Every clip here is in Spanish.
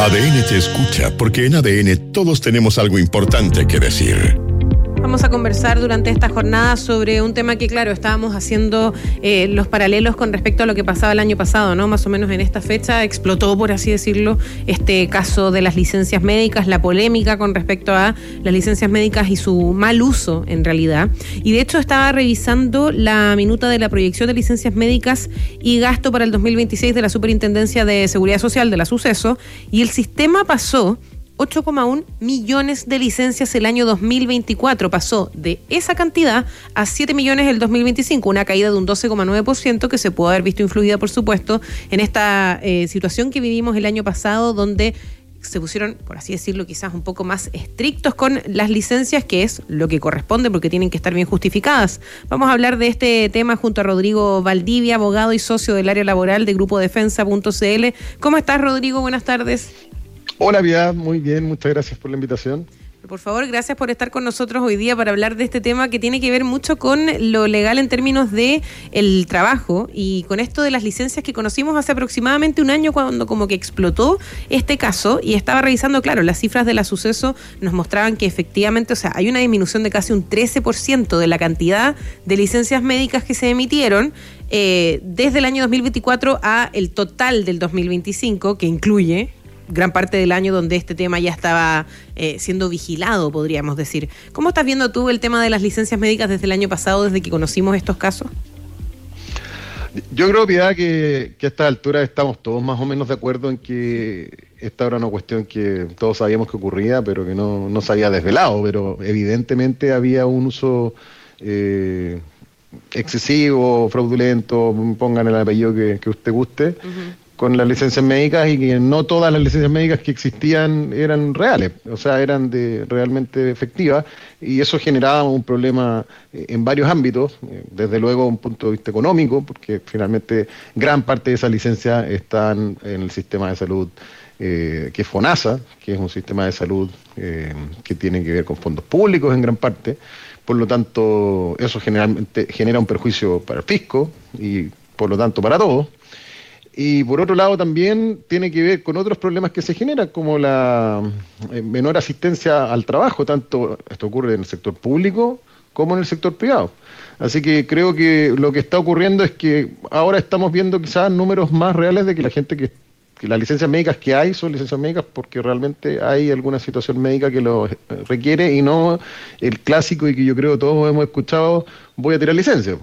ADN te escucha porque en ADN todos tenemos algo importante que decir. Vamos a conversar durante esta jornada sobre un tema que, claro, estábamos haciendo los paralelos con respecto a lo que pasaba el año pasado, ¿no? Más o menos en esta fecha explotó, por así decirlo, este caso de las licencias médicas, la polémica con respecto a las licencias médicas y su mal uso, en realidad. Y de hecho estaba revisando la minuta de la proyección de licencias médicas y gasto para el 2026 de la Superintendencia de Seguridad Social, de la Suceso, y el sistema pasó 8,1 millones de licencias el año 2024. Pasó de esa cantidad a 7 millones el 2025, una caída de un 12,9% que se pudo haber visto influida, por supuesto, en esta situación que vivimos el año pasado, donde se pusieron, por así decirlo, quizás un poco más estrictos con las licencias, que es lo que corresponde porque tienen que estar bien justificadas. Vamos a hablar de este tema junto a Rodrigo Valdivia, abogado y socio del área laboral de Grupo Defensa.cl. ¿Cómo estás, Rodrigo? Buenas tardes. Hola, Piedad, muy bien, muchas gracias por la invitación. Por favor, gracias por estar con nosotros hoy día para hablar de este tema que tiene que ver mucho con lo legal en términos de el trabajo y con esto de las licencias que conocimos hace aproximadamente un año cuando como que explotó este caso, y estaba revisando, claro, las cifras de la Suceso nos mostraban que efectivamente, o sea, hay una disminución de casi un 13% de la cantidad de licencias médicas que se emitieron desde el año 2024 a el total del 2025, que incluye gran parte del año donde este tema ya estaba siendo vigilado, podríamos decir. ¿Cómo estás viendo tú el tema de las licencias médicas desde el año pasado, desde que conocimos estos casos? Yo creo, Piedad, que a esta altura estamos todos más o menos de acuerdo en que esta era una cuestión que todos sabíamos que ocurría, pero que no se había desvelado, pero evidentemente había un uso excesivo, fraudulento, pongan el apellido que usted guste, con las licencias médicas, y que no todas las licencias médicas que existían eran reales, o sea, eran realmente efectivas, y eso generaba un problema en varios ámbitos, desde luego un punto de vista económico, porque finalmente gran parte de esas licencias están en el sistema de salud que es FONASA, que es un sistema de salud que tiene que ver con fondos públicos en gran parte. Por lo tanto, eso generalmente genera un perjuicio para el fisco y por lo tanto para todos. Y por otro lado también tiene que ver con otros problemas que se generan, como la menor asistencia al trabajo, tanto esto ocurre en el sector público como en el sector privado. Así que creo que lo que está ocurriendo es que ahora estamos viendo quizás números más reales de que la gente que las licencias médicas que hay son licencias médicas porque realmente hay alguna situación médica que lo requiere, y no el clásico y que yo creo todos hemos escuchado: voy a tirar licencia.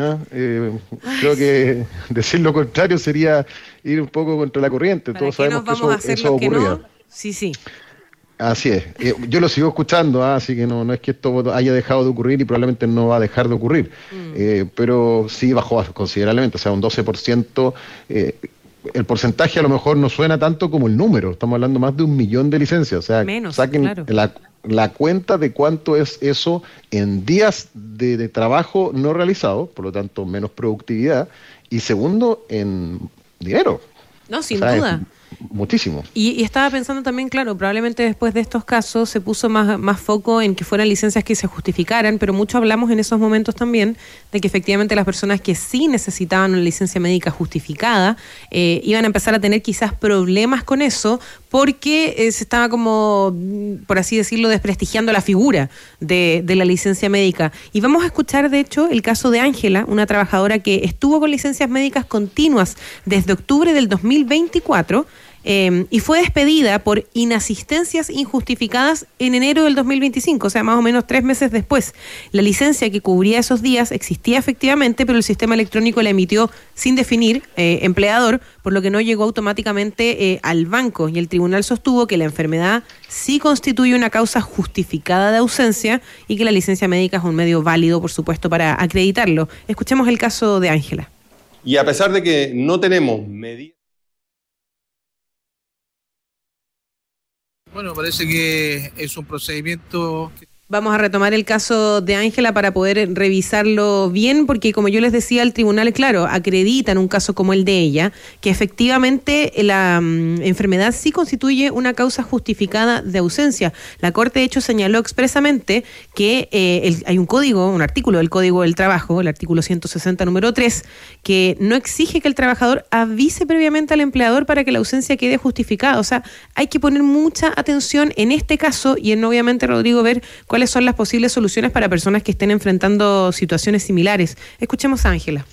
Creo que decir lo contrario sería ir un poco contra la corriente. Todos sabemos que eso ocurría. No? Sí. Así es. Yo lo sigo escuchando, así que no es que esto haya dejado de ocurrir y probablemente no va a dejar de ocurrir. Pero sí bajó considerablemente, o sea, un 12%. El porcentaje a lo mejor no suena tanto como el número. Estamos hablando más de 1 millón de licencias. O sea, menos, saquen claro, la cuenta de cuánto es eso en días de trabajo no realizado, por lo tanto menos productividad, y segundo, en dinero. No, sin duda. Muchísimo. Y estaba pensando también, claro, probablemente después de estos casos se puso más foco en que fueran licencias que se justificaran, pero mucho hablamos en esos momentos también de que efectivamente las personas que sí necesitaban una licencia médica justificada iban a empezar a tener quizás problemas con eso, porque se estaba como, por así decirlo, desprestigiando la figura de la licencia médica. Y vamos a escuchar, de hecho, el caso de Ángela, una trabajadora que estuvo con licencias médicas continuas desde octubre del 2024, y fue despedida por inasistencias injustificadas en enero del 2025, o sea, más o menos 3 meses después. La licencia que cubría esos días existía efectivamente, pero el sistema electrónico la emitió sin definir empleador, por lo que no llegó automáticamente al banco, y el tribunal sostuvo que la enfermedad sí constituye una causa justificada de ausencia y que la licencia médica es un medio válido, por supuesto, para acreditarlo. Escuchemos el caso de Ángela. Y a pesar de que no tenemos medidas... Bueno, parece que es un procedimiento... Vamos a retomar el caso de Ángela para poder revisarlo bien, porque como yo les decía, el tribunal, claro, acredita en un caso como el de ella, que efectivamente la enfermedad sí constituye una causa justificada de ausencia. La Corte, de hecho, señaló expresamente que hay un código, un artículo del Código del Trabajo, el artículo 160, número 3, que no exige que el trabajador avise previamente al empleador para que la ausencia quede justificada. O sea, hay que poner mucha atención en este caso y en, obviamente, Rodrigo, ver cuáles son las posibles soluciones para personas que estén enfrentando situaciones similares. Escuchemos a Ángela.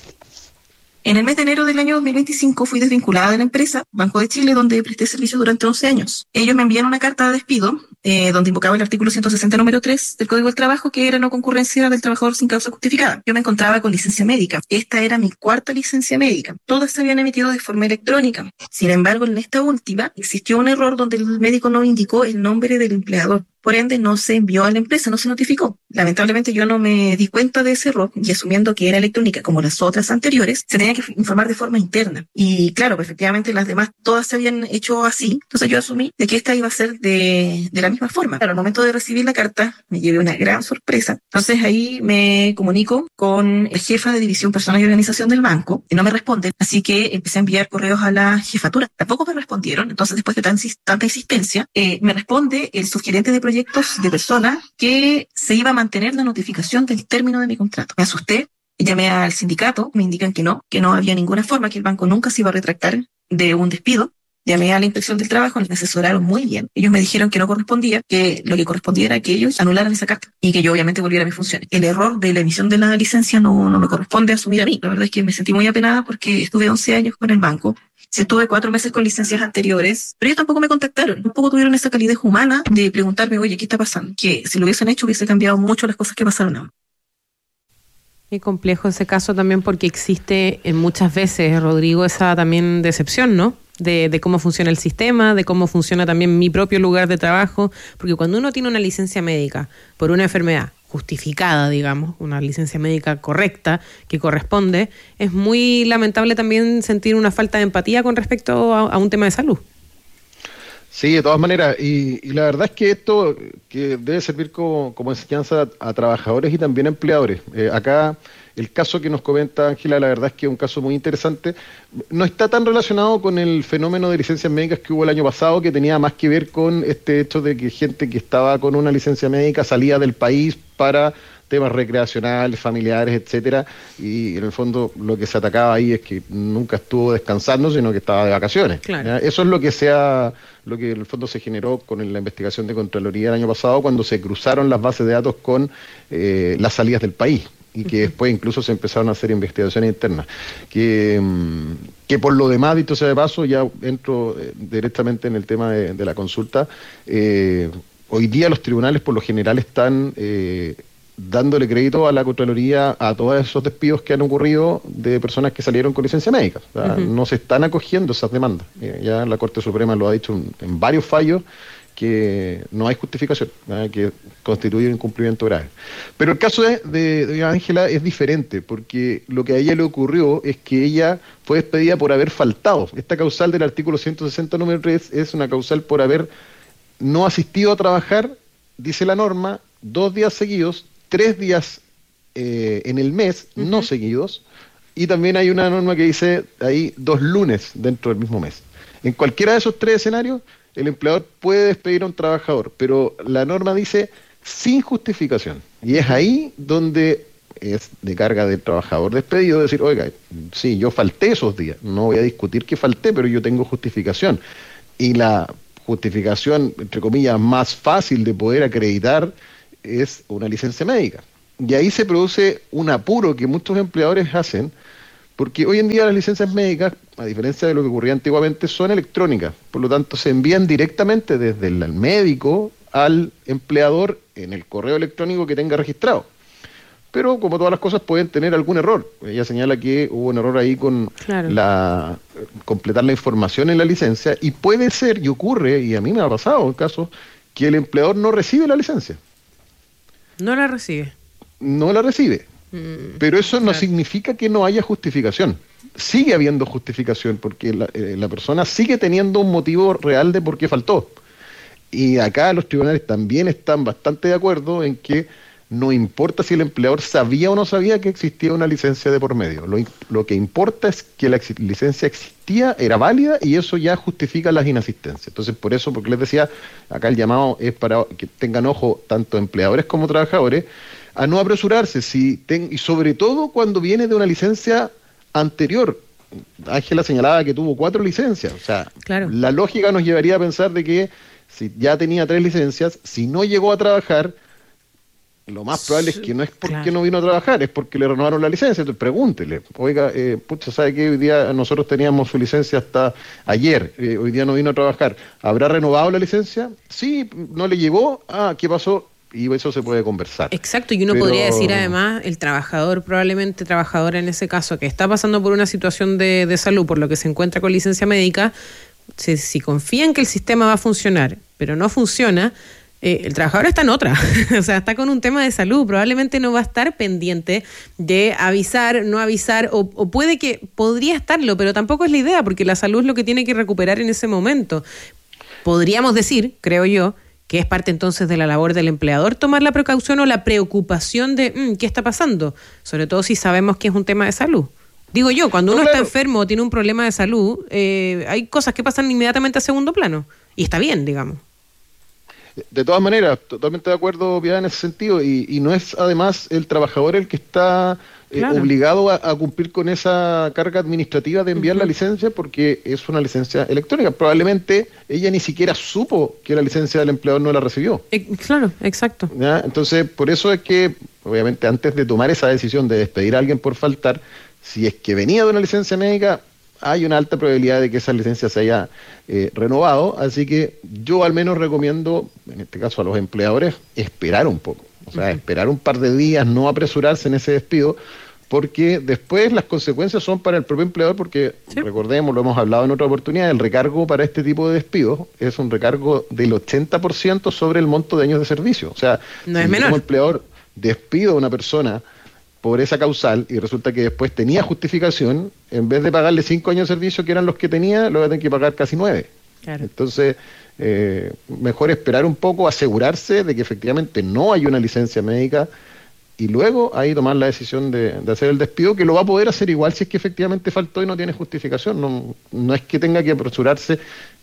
En el mes de enero del año 2025 fui desvinculada de la empresa Banco de Chile, donde presté servicio durante 11 años. Ellos me envían una carta de despido donde invocaba el artículo 160, número 3 del Código del Trabajo, que era no concurrencia del trabajador sin causa justificada. Yo me encontraba con licencia médica. Esta era mi 4ª licencia médica. Todas se habían emitido de forma electrónica. Sin embargo, en esta última existió un error donde el médico no indicó el nombre del empleador. Por ende, no se envió a la empresa, no se notificó. Lamentablemente, yo no me di cuenta de ese error y asumiendo que era electrónica como las otras anteriores, se tenía que informar de forma interna. Y claro, pues, efectivamente las demás todas se habían hecho así. Entonces yo asumí de que esta iba a ser de la misma forma. Claro, al momento de recibir la carta me llevé una gran sorpresa. Entonces ahí me comunico con el jefa de división personal y organización del banco y no me responden. Así que empecé a enviar correos a la jefatura. Tampoco me respondieron. Entonces, después de tanta insistencia, me responde el subgerente de proyectos de personas que se iba a mantener la notificación del término de mi contrato. Me asusté, llamé al sindicato, me indican que no había ninguna forma, que el banco nunca se iba a retractar de un despido. Llamé a la inspección del trabajo, me asesoraron muy bien. Ellos me dijeron que no correspondía, que lo que correspondía era que ellos anularan esa carta y que yo obviamente volviera a mis funciones. El error de la emisión de la licencia no me corresponde asumir a mí. La verdad es que me sentí muy apenada porque estuve 11 años con el banco. Sí, estuve 4 meses con licencias anteriores, pero ellos tampoco me contactaron, tampoco tuvieron esa calidez humana de preguntarme, oye, ¿qué está pasando? Que si lo hubiesen hecho hubiese cambiado mucho las cosas que pasaron ahora. Es complejo ese caso también porque existe muchas veces, Rodrigo, esa también decepción, ¿no? De cómo funciona el sistema, de cómo funciona también mi propio lugar de trabajo, porque cuando uno tiene una licencia médica por una enfermedad justificada, digamos, una licencia médica correcta que corresponde, es muy lamentable también sentir una falta de empatía con respecto a un tema de salud. Sí, de todas maneras, y la verdad es que esto que debe servir como enseñanza a trabajadores y también a empleadores. Acá el caso que nos comenta Ángela, la verdad es que es un caso muy interesante. No está tan relacionado con el fenómeno de licencias médicas que hubo el año pasado, que tenía más que ver con este hecho de que gente que estaba con una licencia médica salía del país para temas recreacionales, familiares, etcétera, y en el fondo lo que se atacaba ahí es que nunca estuvo descansando, sino que estaba de vacaciones. Claro. Eso es lo que en el fondo se generó con la investigación de Contraloría el año pasado, cuando se cruzaron las bases de datos con las salidas del país, y que después incluso se empezaron a hacer investigaciones internas. Que por lo demás, dicho sea de paso, ya entro directamente en el tema de la consulta. Hoy día los tribunales por lo general están dándole crédito a la Contraloría a todos esos despidos que han ocurrido de personas que salieron con licencia médica. O sea, no se están acogiendo esas demandas. Ya la Corte Suprema lo ha dicho en varios fallos, que no hay justificación, que constituye un incumplimiento grave. Pero el caso de Ángela es diferente, porque lo que a ella le ocurrió es que ella fue despedida por haber faltado. Esta causal del artículo 160, número 3, es una causal por haber no asistido a trabajar, dice la norma, 2 días seguidos, 3 días en el mes, no seguidos, y también hay una norma que dice ahí 2 lunes dentro del mismo mes. En cualquiera de esos 3 escenarios, el empleador puede despedir a un trabajador, pero la norma dice sin justificación. Y es ahí donde es de carga del trabajador despedido decir, oiga, sí, yo falté esos días, no voy a discutir que falté, pero yo tengo justificación. Y la justificación, entre comillas, más fácil de poder acreditar es una licencia médica. Y ahí se produce un apuro que muchos empleadores hacen, porque hoy en día las licencias médicas, a diferencia de lo que ocurría antiguamente, son electrónicas. Por lo tanto, se envían directamente desde el médico al empleador en el correo electrónico que tenga registrado. Pero, como todas las cosas, pueden tener algún error. Ella señala que hubo un error ahí con completar la información en la licencia, y puede ser, y ocurre, y a mí me ha pasado en casos, que el empleador no recibe la licencia. No la recibe. No la recibe. Pero eso no significa que no haya justificación. Sigue habiendo justificación porque la persona sigue teniendo un motivo real de por qué faltó. Y acá los tribunales también están bastante de acuerdo en que no importa si el empleador sabía o no sabía que existía una licencia de por medio. Lo que importa es que la licencia existía, era válida, y eso ya justifica las inasistencias. Entonces, por eso, porque les decía, acá el llamado es para que tengan ojo tanto empleadores como trabajadores a no apresurarse, y sobre todo cuando viene de una licencia anterior. Ángela señalaba que tuvo 4 licencias. O sea, claro, la lógica nos llevaría a pensar de que si ya tenía 3 licencias, si no llegó a trabajar, lo más probable es que no es porque no vino a trabajar, es porque le renovaron la licencia. Entonces pregúntele, oiga, ¿sabe qué? Hoy día nosotros teníamos su licencia hasta ayer, hoy día no vino a trabajar. ¿Habrá renovado la licencia? Sí, no le llegó. ¿Qué pasó? Y eso se puede conversar. Exacto, y uno podría decir además, el trabajador, probablemente trabajadora en ese caso, que está pasando por una situación de salud, por lo que se encuentra con licencia médica, si confía en que el sistema va a funcionar, pero no funciona, el trabajador está en otra, o sea, está con un tema de salud, probablemente no va a estar pendiente de avisar, no avisar, o podría estarlo, pero tampoco es la idea, porque la salud es lo que tiene que recuperar en ese momento. Podríamos decir, creo yo, que es parte entonces de la labor del empleador tomar la precaución o la preocupación de ¿qué está pasando? Sobre todo si sabemos que es un tema de salud. Digo yo, cuando uno está enfermo o tiene un problema de salud, hay cosas que pasan inmediatamente a segundo plano, y está bien, digamos. De todas maneras, totalmente de acuerdo, Piedad, en ese sentido, y no es además el trabajador el que está obligado a cumplir con esa carga administrativa de enviar la licencia, porque es una licencia electrónica. Probablemente ella ni siquiera supo que la licencia del empleador no la recibió. Claro, exacto. ¿Ya? Entonces, por eso es que, obviamente, antes de tomar esa decisión de despedir a alguien por faltar, si es que venía de una licencia médica, hay una alta probabilidad de que esa licencia se haya renovado, así que yo al menos recomiendo, en este caso a los empleadores, esperar un poco, o sea, esperar un par de días, no apresurarse en ese despido, porque después las consecuencias son para el propio empleador, porque recordemos, lo hemos hablado en otra oportunidad, el recargo para este tipo de despidos es un recargo del 80% sobre el monto de años de servicio, o sea, no si es menor. como empleador despido a una persona por esa causal y resulta que después tenía justificación, en vez de pagarle 5 años de servicio que eran los que tenía, lo va a tener que pagar casi 9. Claro. Entonces, mejor esperar un poco, asegurarse de que efectivamente no hay una licencia médica y luego ahí tomar la decisión de hacer el despido, que lo va a poder hacer igual si es que efectivamente faltó y no tiene justificación. No es que tenga que apresurarse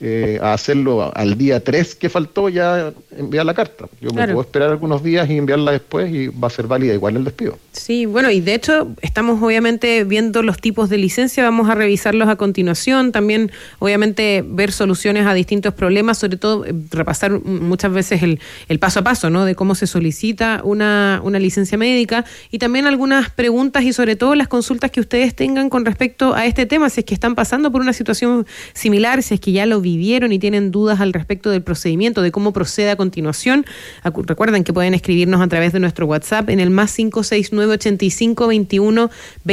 a hacerlo al día 3 que faltó, ya enviar la carta. Yo me puedo esperar algunos días y enviarla después y va a ser válida igual el despido. Sí, bueno, y de hecho estamos obviamente viendo los tipos de licencia, vamos a revisarlos a continuación, también obviamente ver soluciones a distintos problemas, sobre todo repasar muchas veces el paso a paso, ¿no? De cómo se solicita una licencia médica, y también algunas preguntas y sobre todo las consultas que ustedes tengan con respecto a este tema, si es que están pasando por una situación similar, si es que ya lo vivieron y tienen dudas al respecto del procedimiento, de cómo procede a continuación. Recuerden que pueden escribirnos a través de nuestro WhatsApp en el +569 85 21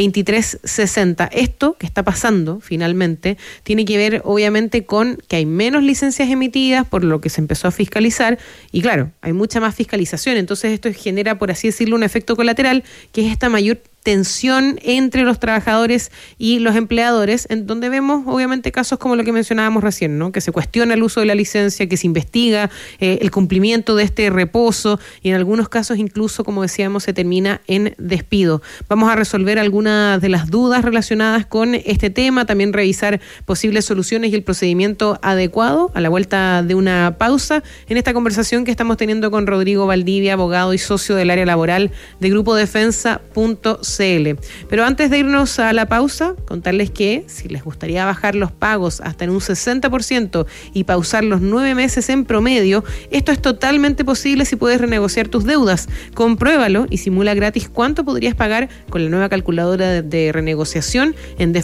23 60. Esto que está pasando finalmente tiene que ver obviamente con que hay menos licencias emitidas, por lo que se empezó a fiscalizar, y claro, hay mucha más fiscalización, entonces esto genera, por así decirlo, un efecto colateral, que es esta mayor tensión entre los trabajadores y los empleadores, en donde vemos obviamente casos como lo que mencionábamos recién, ¿no? Que se cuestiona el uso de la licencia, que se investiga el cumplimiento de este reposo, y en algunos casos incluso, como decíamos, se termina en despido. Vamos a resolver algunas de las dudas relacionadas con este tema, también revisar posibles soluciones y el procedimiento adecuado a la vuelta de una pausa en esta conversación que estamos teniendo con Rodrigo Valdivia, abogado y socio del área laboral de Grupo Defensa.cl. Pero antes de irnos a la pausa, contarles que si les gustaría bajar los pagos hasta en un 60% y pausar los 9 meses en promedio, esto es totalmente posible si puedes renegociar tus deudas. Compruébalo y simula gratis cuánto podrías pagar con la nueva calculadora de renegociación en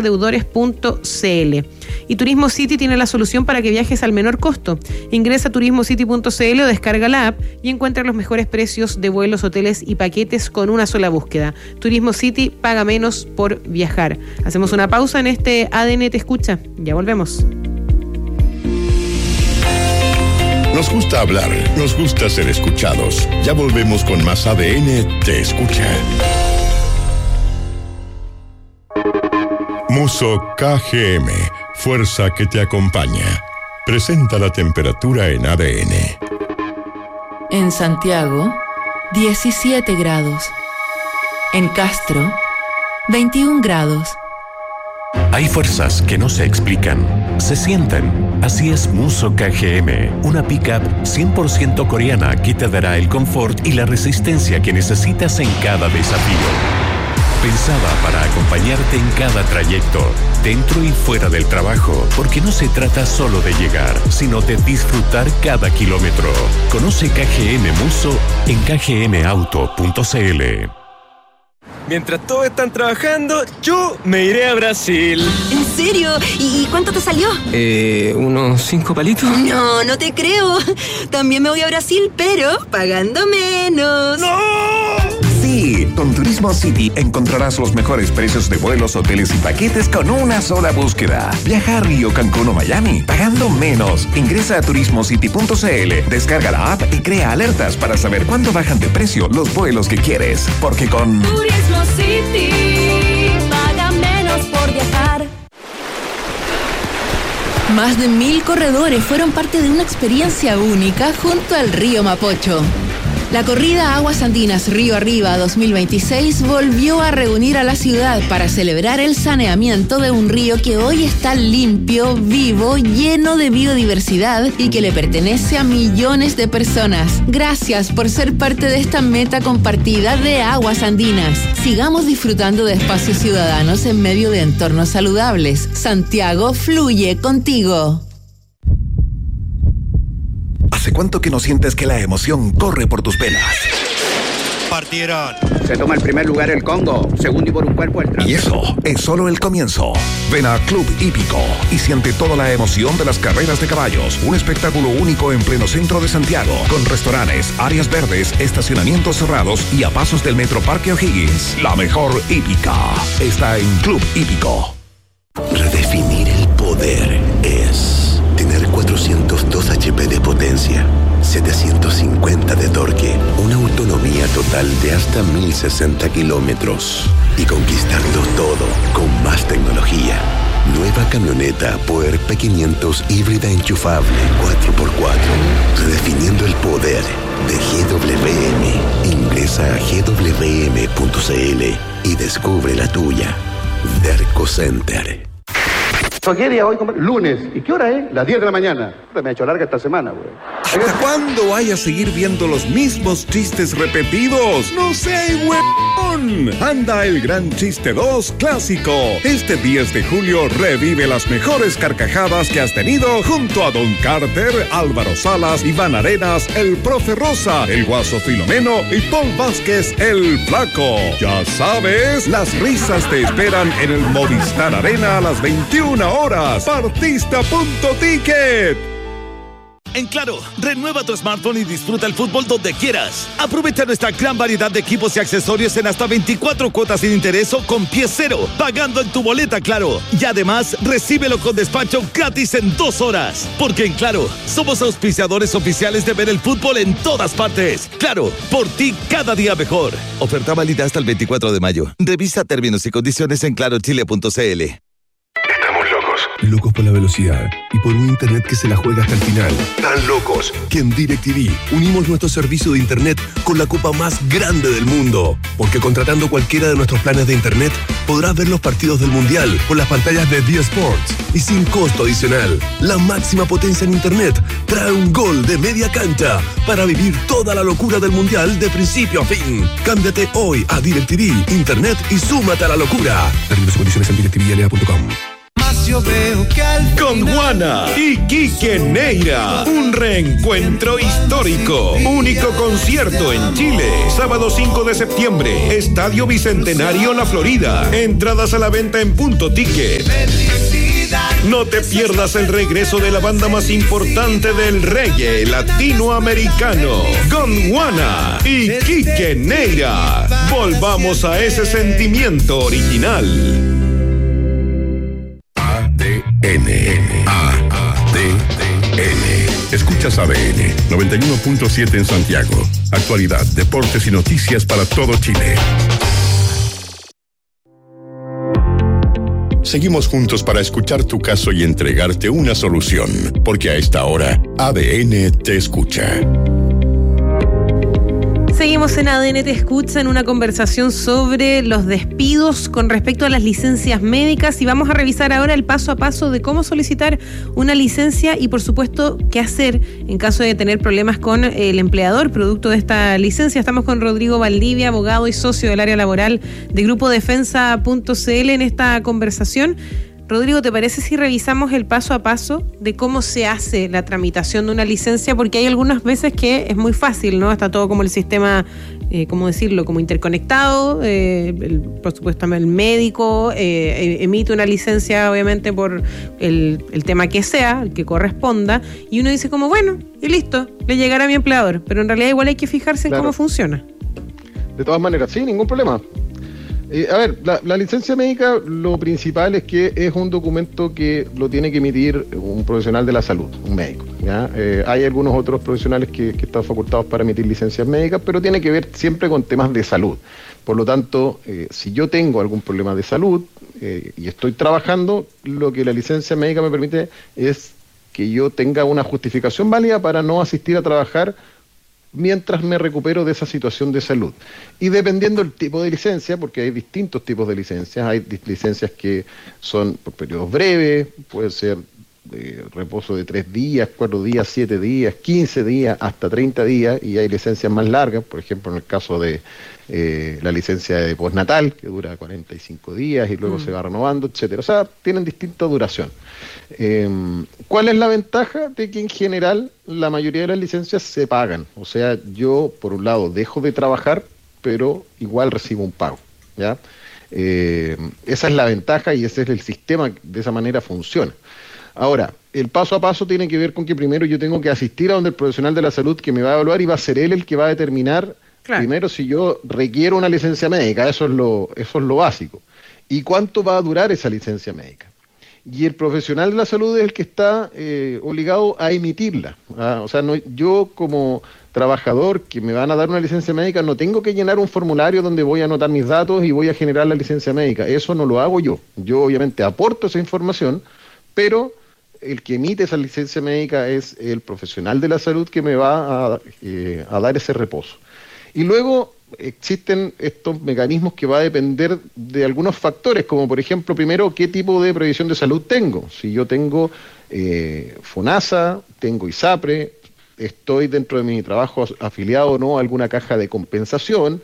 defensadeudores.cl. Y Turismo City tiene la solución para que viajes al menor costo. Ingresa a turismocity.cl o descarga la app y encuentra los mejores precios de vuelos, hoteles y paquetes con una sola búsqueda. Turismo City, paga menos por viajar. Hacemos una pausa en este ADN Te Escucha. Ya volvemos. Nos gusta hablar, nos gusta ser escuchados. Ya volvemos con más ADN Te Escucha. Muso KGM, fuerza que te acompaña. presenta la temperatura en ADN. En Santiago, 17 grados. En Castro, 21 grados. Hay fuerzas que no se explican, se sienten. Así es Musso KGM, una pickup 100% coreana que te dará el confort y la resistencia que necesitas en cada desafío. Pensada para acompañarte en cada trayecto, dentro y fuera del trabajo, porque no se trata solo de llegar, sino de disfrutar cada kilómetro. Conoce KGM Musso en kgmauto.cl. Mientras todos están trabajando, yo me iré a Brasil. ¿En serio? ¿Y cuánto te salió? Unos 5 palitos. No, no te creo. También me voy a Brasil, pero pagando menos. ¡No! Sí, con Turismo City encontrarás los mejores precios de vuelos, hoteles y paquetes con una sola búsqueda. Viaja a Río, Cancún o Miami, pagando menos. Ingresa a turismocity.cl, descarga la app y crea alertas para saber cuándo bajan de precio los vuelos que quieres. Porque con Turismo City, paga menos por viajar. Más de 1.000 corredores fueron parte de una experiencia única junto al río Mapocho. La corrida Aguas Andinas Río Arriba 2026 volvió a reunir a la ciudad para celebrar el saneamiento de un río que hoy está limpio, vivo, lleno de biodiversidad y que le pertenece a millones de personas. Gracias por ser parte de esta meta compartida de Aguas Andinas. Sigamos disfrutando de espacios ciudadanos en medio de entornos saludables. Santiago fluye contigo. ¿Hace cuánto que no sientes que la emoción corre por tus venas? Partieron. Se toma el primer lugar el Congo, segundo y por un cuerpo el Trump. Y eso es solo el comienzo. Ven a Club Hípico y siente toda la emoción de las carreras de caballos. Un espectáculo único en pleno centro de Santiago, con restaurantes, áreas verdes, estacionamientos cerrados y a pasos del Metro Parque O'Higgins. La mejor hípica está en Club Hípico. Redefinir el poder es tener 402 HP de potencia, 750 de torque, una autonomía total de hasta 1060 kilómetros y conquistarlo todo con más tecnología. Nueva camioneta Power P500 híbrida enchufable 4x4. Redefiniendo el poder de GWM. Ingresa a gwm.cl y descubre la tuya. Derco Center. ¿Qué día hoy? Lunes. ¿Y qué hora es? Las 10 de la mañana. Me ha hecho larga esta semana, güey. ¿Hasta cuándo vaya a seguir viendo los mismos chistes repetidos? ¡No sé, huevón! Anda el Gran Chiste 2 Clásico. Este 10 de julio revive las mejores carcajadas que has tenido junto a Don Carter, Álvaro Salas, Iván Arenas, el Profe Rosa, el Guaso Filomeno y Paul Vázquez, el Flaco. Ya sabes, las risas te esperan en el Movistar Arena a las 21 horas. Partista.ticket. En Claro, renueva tu smartphone y disfruta el fútbol donde quieras. Aprovecha nuestra gran variedad de equipos y accesorios en hasta 24 cuotas sin interés o con pie cero, pagando en tu boleta Claro. Y además, recíbelo con despacho gratis en 2 horas. Porque en Claro, somos auspiciadores oficiales de ver el fútbol en todas partes. Claro, por ti cada día mejor. Oferta válida hasta el 24 de mayo. Revisa términos y condiciones en clarochile.cl. Locos por la velocidad y por un internet que se la juega hasta el final. Tan locos que en DirecTV unimos nuestro servicio de internet con la copa más grande del mundo. Porque contratando cualquiera de nuestros planes de internet, podrás ver los partidos del Mundial por las pantallas de D-Sports y sin costo adicional. La máxima potencia en internet trae un gol de media cancha para vivir toda la locura del Mundial de principio a fin. Cámbiate hoy a DirecTV, internet y súmate a la locura. Términos y condiciones en directvla.com. Con Juana y Quique Neira, un reencuentro histórico. Único concierto en Chile, sábado 5 de septiembre, Estadio Bicentenario La Florida. Entradas a la venta en Punto Ticket. No te pierdas el regreso de la banda más importante del reggae latinoamericano, Gondwana y Quique Neira. Volvamos a ese sentimiento original. ADN. Escuchas ADN 91.7 en Santiago. Actualidad, deportes y noticias para todo Chile. Seguimos juntos para escuchar tu caso y entregarte una solución, porque a esta hora ADN te escucha. Seguimos en ADN Te Escucha en una conversación sobre los despidos con respecto a las licencias médicas y vamos a revisar ahora el paso a paso de cómo solicitar una licencia y por supuesto qué hacer en caso de tener problemas con el empleador producto de esta licencia. Estamos con Rodrigo Valdivia, abogado y socio del área laboral de Grupo Defensa.cl en esta conversación. Rodrigo, ¿te parece si revisamos el paso a paso de cómo se hace la tramitación de una licencia? Porque hay algunas veces que es muy fácil, ¿no? Está todo como el sistema, ¿cómo decirlo? Como interconectado. Por supuesto, el médico emite una licencia, obviamente, por el tema que sea, el que corresponda. Y uno dice como, bueno, y listo, le llegará a mi empleador. Pero en realidad igual hay que fijarse en cómo funciona. De todas maneras, sí, ningún problema. A ver, la licencia médica, lo principal es que es un documento que lo tiene que emitir un profesional de la salud, un médico, ¿ya? Hay algunos otros profesionales que están facultados para emitir licencias médicas, pero tiene que ver siempre con temas de salud. Por lo tanto, si yo tengo algún problema de salud y estoy trabajando, lo que la licencia médica me permite es que yo tenga una justificación válida para no asistir a trabajar mientras me recupero de esa situación de salud. Y dependiendo del tipo de licencia, porque hay distintos tipos de licencias, hay licencias que son por periodos breves, puede ser de reposo de 3 días, 4 días, 7 días, 15 días, hasta 30 días, y hay licencias más largas, por ejemplo en el caso de la licencia de postnatal, que dura 45 días y luego se va renovando, etcétera. O sea, tienen distinta duración. ¿Cuál es la ventaja? De que en general la mayoría de las licencias se pagan. O sea, yo por un lado dejo de trabajar, pero igual recibo un pago, ¿ya? Esa es la ventaja y ese es el sistema, de esa manera funciona. Ahora, el paso a paso tiene que ver con que primero yo tengo que asistir a donde el profesional de la salud que me va a evaluar y va a ser él el que va a determinar primero si yo requiero una licencia médica, eso es lo básico. ¿Y cuánto va a durar esa licencia médica? Y el profesional de la salud es el que está obligado a emitirla. O sea, no, yo como trabajador que me van a dar una licencia médica no tengo que llenar un formulario donde voy a anotar mis datos y voy a generar la licencia médica. Eso no lo hago yo. Yo obviamente aporto esa información, pero el que emite esa licencia médica es el profesional de la salud que me va a dar ese reposo. Y luego existen estos mecanismos que va a depender de algunos factores, como por ejemplo, primero, qué tipo de previsión de salud tengo. Si yo tengo FONASA, tengo ISAPRE, estoy dentro de mi trabajo afiliado o no a alguna caja de compensación,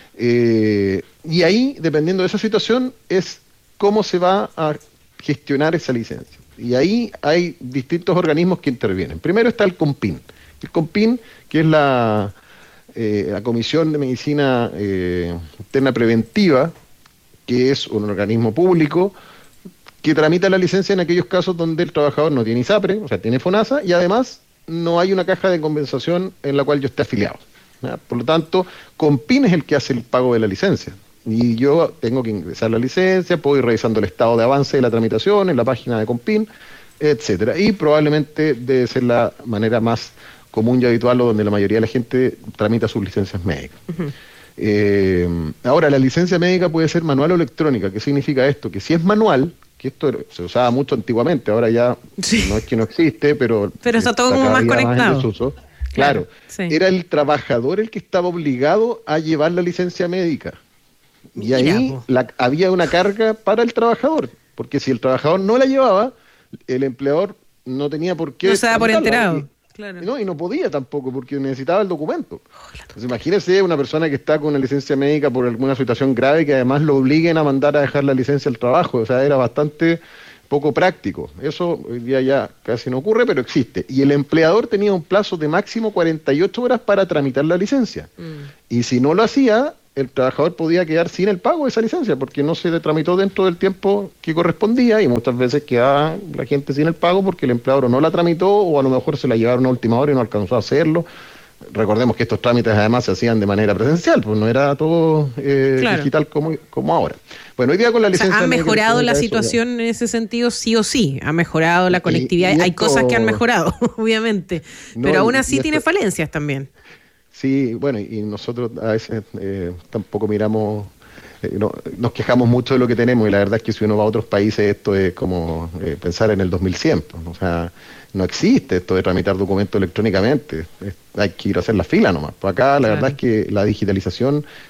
y ahí, dependiendo de esa situación, es cómo se va a gestionar esa licencia. Y ahí hay distintos organismos que intervienen. Primero está el COMPIN. El COMPIN, que es la Comisión de Medicina Interna Preventiva, que es un organismo público que tramita la licencia en aquellos casos donde el trabajador no tiene ISAPRE, o sea, tiene FONASA, y además no hay una caja de compensación en la cual yo esté afiliado, ¿ya? Por lo tanto, COMPIN es el que hace el pago de la licencia. Y yo tengo que ingresar la licencia, puedo ir revisando el estado de avance de la tramitación en la página de COMPIN, etcétera. Y probablemente debe ser la manera más común y habitual o donde la mayoría de la gente tramita sus licencias médicas. Ahora, la licencia médica puede ser manual o electrónica. ¿Qué significa esto? Que si es manual, que esto se usaba mucho antiguamente, ahora ya no es que no existe, pero está todo como más conectado. Más en desuso. Claro, era el trabajador el que estaba obligado a llevar la licencia médica. Y ahí había una carga para el trabajador, porque si el trabajador no la llevaba, el empleador no tenía por qué... No se da por enterado. Claro. No, y no podía tampoco, porque necesitaba el documento. Entonces, imagínese una persona que está con una licencia médica por alguna situación grave que además lo obliguen a mandar a dejar la licencia al trabajo. O sea, era bastante poco práctico. Eso hoy día ya casi no ocurre, pero existe. Y el empleador tenía un plazo de máximo 48 horas para tramitar la licencia. Y si no lo hacía, el trabajador podía quedar sin el pago de esa licencia, porque no se le tramitó dentro del tiempo que correspondía, y muchas veces quedaba la gente sin el pago porque el empleador no la tramitó, o a lo mejor se la llevaron a última hora y no alcanzó a hacerlo. Recordemos que estos trámites además se hacían de manera presencial, pues no era todo digital como ahora. Bueno, hoy día con la licencia... O sea, ¿ha mejorado la situación en ese sentido? Sí o sí, ha mejorado la conectividad. Hay cosas que han mejorado, obviamente, pero aún así tiene falencias también. Sí, bueno, y nosotros a veces tampoco miramos nos quejamos mucho de lo que tenemos, y la verdad es que si uno va a otros países esto es como pensar en el 2100, o sea, no existe esto de tramitar documentos electrónicamente, hay que ir a hacer la fila nomás. Pues acá la verdad es que la digitalización